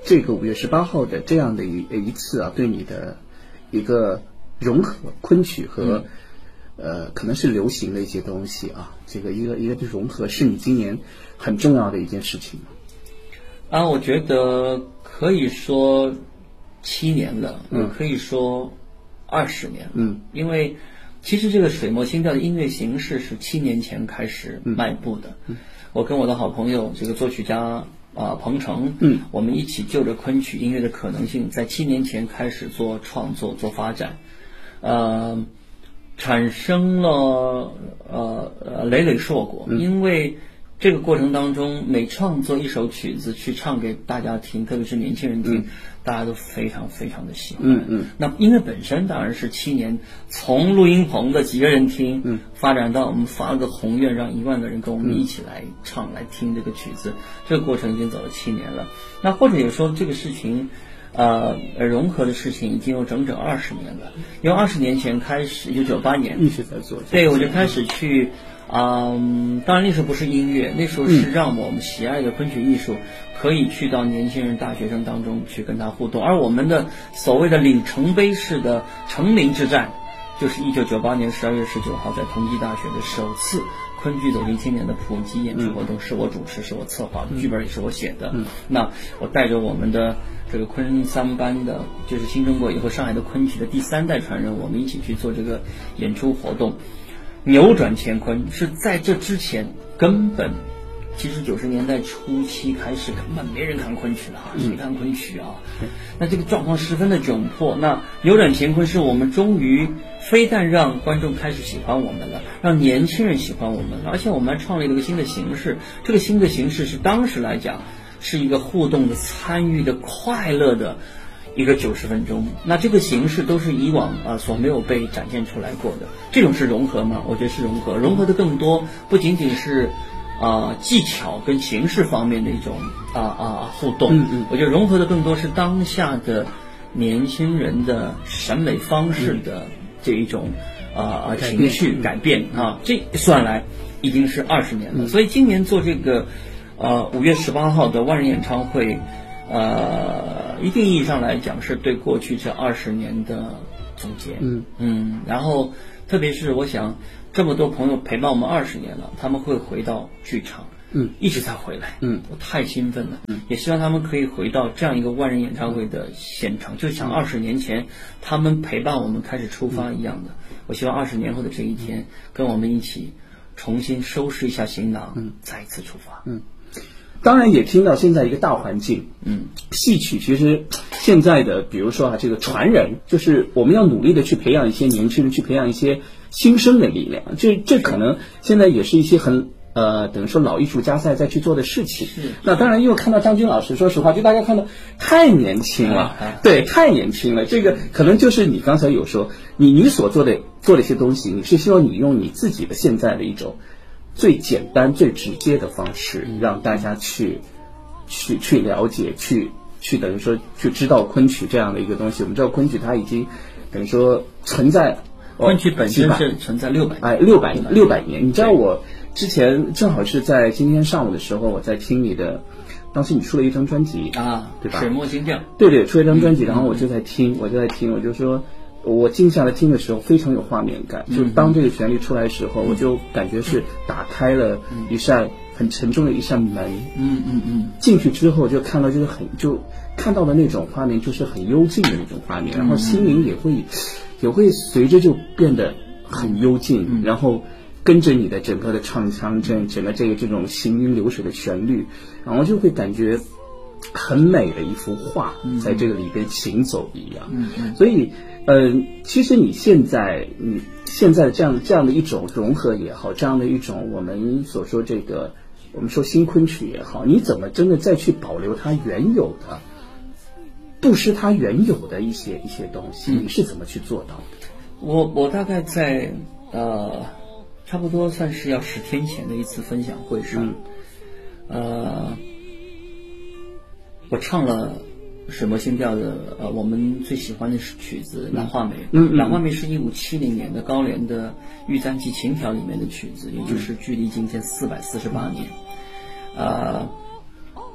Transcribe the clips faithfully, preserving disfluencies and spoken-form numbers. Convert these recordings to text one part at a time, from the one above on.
这个五月十八号的这样的一一次啊，对你的一个融合昆曲和、嗯、呃可能是流行的一些东西啊，这个一个一个融合是你今年很重要的一件事情啊，我觉得可以说七年了，嗯，可以说二十年了， 嗯， 因为其实这个水墨新调的音乐形式是七年前开始迈步的。嗯，我跟我的好朋友这个作曲家啊、呃、彭程，嗯，我们一起就着昆曲音乐的可能性，在七年前开始做创作、做发展，呃，产生了呃呃累累硕果，嗯、因为这个过程当中，每创作一首曲子去唱给大家听，特别是年轻人听，嗯、大家都非常非常的喜欢。嗯嗯。那音乐本身当然是七年，从录音棚的几个人听，嗯，发展到我们发了个宏愿，让一万个人跟我们一起来唱、嗯、来听这个曲子，这个过程已经走了七年了。那或者也说这个事情，呃，融合的事情已经有整整二十年了。由二十年前开始，一九九八年一直在做， 对，我就开始去。嗯，当然那时候不是音乐，那时候是让我们喜爱的昆曲艺术可以去到年轻人、大学生当中去跟他互动，而我们的所谓的里程碑式的成名之战，就是一九九八年十二月十九号在同济大学的首次昆剧走进青年的普及演出活动，是我主持，是我策划的，剧本也是我写的。那我带着我们的这个昆三班的，就是新中国以后上海的昆曲的第三代传人，我们一起去做这个演出活动。扭转乾坤是在这之前根本，其实九十年代初期开始根本没人看昆曲了，谁看昆曲啊？嗯、那这个状况十分的窘迫。那扭转乾坤是我们终于非但让观众开始喜欢我们了，让年轻人喜欢我们了，而且我们还创立了一个新的形式。这个新的形式是当时来讲是一个互动的、参与的、快乐的。一个九十分钟，那这个形式都是以往啊、呃、所没有被展现出来过的。这种是融合吗？我觉得是融合，融合的更多不仅仅是啊、呃、技巧跟形式方面的一种啊啊、呃、互动，嗯嗯，我觉得融合的更多是当下的年轻人的审美方式的这一种啊、呃、情绪改变啊，这算来已经是二十年了。嗯、所以今年做这个呃五月十八号的万人演唱会。呃，一定意义上来讲，是对过去这二十年的总结。嗯嗯，然后特别是我想，这么多朋友陪伴我们二十年了，他们会回到剧场，嗯，一直在回来，嗯，我太兴奋了，嗯，也希望他们可以回到这样一个万人演唱会的现场，就像二十年前他们陪伴我们开始出发一样的。嗯、我希望二十年后的这一天，跟我们一起重新收拾一下行囊，嗯，再一次出发，嗯。 当然也听到现在一个大环境，嗯，戏曲其实现在的，比如说啊，这个传人，就是我们要努力的去培养一些年轻人，去培养一些新生的力量。这这可能现在也是一些很呃，等于说老艺术家在在去做的事情。那当然又看到张军老师，说实话，就大家看到太年轻了，对，太年轻了。这个可能就是你刚才有说，你你所做的做的一些东西，你是希望你用你自己的现在的一种。最简单、最直接的方式，让大家去、去、去了解，去、去等于说去知道昆曲这样的一个东西。我们知道昆曲它已经等于说存在， 昆曲本身是存在六百哎六百六百年。你知道我之前正好是在今天上午的时候，我在听你的，当时你出了一张专辑啊， 对吧？ 水墨新调， 对对，出了一张专辑，然后我就在听，我就在听，我就说。我静下来听的时候非常有画面感，就当这个旋律出来的时候，我就感觉是打开了一扇很沉重的一扇门。嗯嗯嗯。进去之后就看到就是很就看到的那种画面就是很幽静的那种画面，然后心灵也会也会随着就变得很幽静，然后跟着你的整个的唱腔，整整个这个这种行云流水的旋律，然后就会感觉。很美的一幅画在这个里边行走一样，嗯嗯、所以，呃，其实你现在你现在这样这样的一种融合也好，这样的一种我们所说这个我们说新昆曲也好，你怎么真的再去保留它原有的，不失它原有的一些一些东西，你是怎么去做到的？ 我我大概在呃，差不多算是要十天前的一次分享会上，嗯、呃。我唱了水墨新调的呃我们最喜欢的曲子《兰花梅》。嗯，兰花梅是一五七零年的高廉的《玉簪记琴调》里面的曲子，也就是距离今天四百四十八年。呃，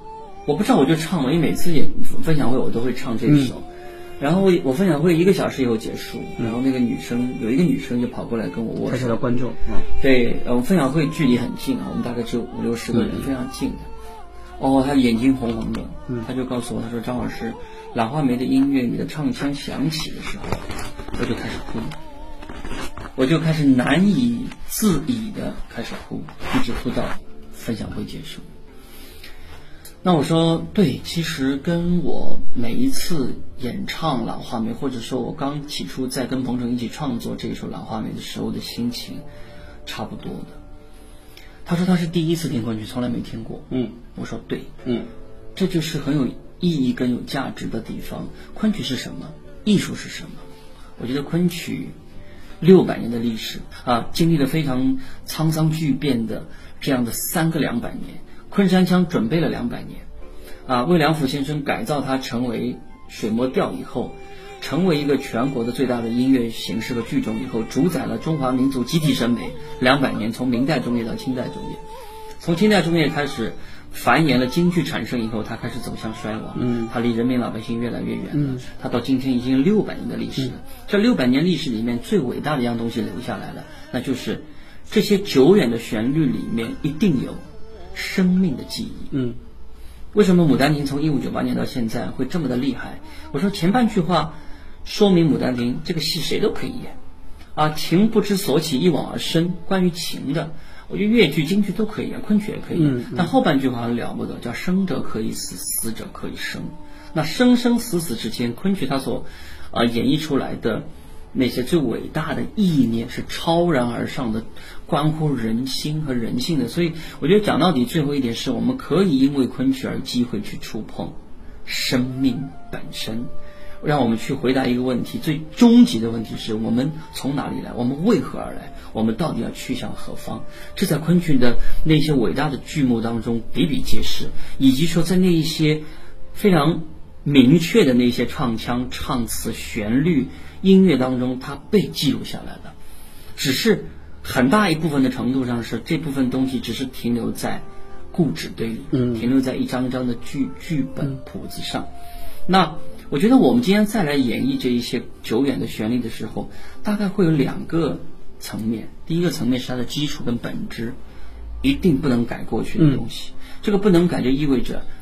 我不知道我就唱了，因为每次也分享会我都会唱这首。嗯，然后我分享会一个小时以后结束，然后那个女生有一个女生就跑过来跟我握手， 台下的观众啊， 对，呃，分享会距离很近啊，我们大概只有五六十个人，嗯、非常近的。哦，她眼睛红红的，嗯，她就告诉我，她说张老师，蓝花梅的音乐，你的唱腔响起的时候，我就开始哭，我就开始难以自已的开始哭，一直哭到分享会结束。那我说对，其实跟我每一次演唱蓝花梅，或者说我刚起初在跟彭程一起创作这一首蓝花梅的时候的心情差不多的。他说他是第一次听昆曲，从来没听过。嗯，我说对，嗯，这就是很有意义跟有价值的地方。昆曲是什么？艺术是什么？我觉得昆曲六百年的历史啊，经历了非常沧桑巨变的这样的三个两百年。昆山腔准备了两百年，啊，魏良辅先生改造它成为水磨调以后，成为一个全国的最大的音乐形式和剧种以后，主宰了中华民族集体审美两百年，从明代中叶到清代中叶，从清代中叶开始繁衍了京剧产生以后，它开始走向衰亡，嗯，它离人民老百姓越来越远了，嗯，它到今天已经有六百年的历史了。嗯、这六百年历史里面最伟大的一样东西留下来了，那就是这些久远的旋律里面一定有生命的记忆。嗯，为什么《牡丹亭》从一五九八年到现在会这么的厉害？我说前半句话说明《牡丹亭》这个戏谁都可以演啊，情不知所起一往而深，关于情的，我觉得粤剧、京剧都可以演，昆曲也可以演。嗯嗯、但后半句话很了不得，叫生者可以死，死者可以生。那生生死死之间，昆曲它所啊、呃、演绎出来的那些最伟大的意念是超然而上的，关乎人心和人性的。所以我觉得讲到底最后一点是，我们可以因为昆曲而机会去触碰生命本身，让我们去回答一个问题，最终极的问题是我们从哪里来，我们为何而来，我们到底要去向何方。这在昆曲的那些伟大的剧目当中比比皆是，以及说在那一些非常明确的那些唱腔、唱词、旋律、音乐当中，它被记录下来了。只是很大一部分的程度上是这部分东西只是停留在固纸堆里，嗯，停留在一张张的剧剧本谱子上。那我觉得我们今天再来演绎这一些久远的旋律的时候，大概会有两个层面。第一个层面是它的基础跟本质，一定不能改过去的东西。嗯、这个不能改就意味着